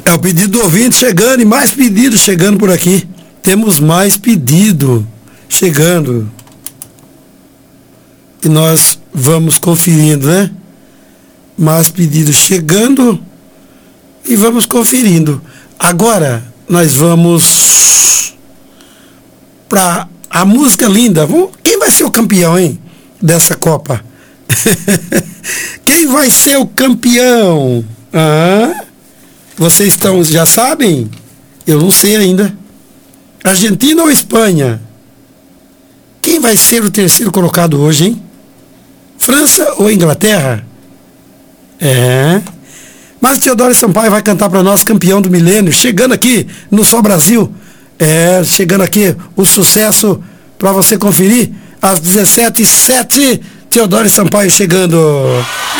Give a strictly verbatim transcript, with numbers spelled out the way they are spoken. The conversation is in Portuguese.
É o pedido do ouvinte chegando e mais pedidos chegando por aqui. Temos mais pedido chegando. E nós vamos conferindo, né? Mais pedidos chegando e vamos conferindo. Agora nós vamos para a música linda. Quem vai ser o campeão, hein? Dessa Copa? Quem vai ser o campeão? Ah, vocês estão, já sabem? Eu não sei ainda. Argentina ou Espanha? Quem vai ser o terceiro colocado hoje, hein? França ou Inglaterra? É. Mas Teodoro Sampaio vai cantar para nós, campeão do milênio, chegando aqui no Só Brasil. É, chegando aqui o sucesso para você conferir às dezessete e sete. Teodoro Sampaio chegando.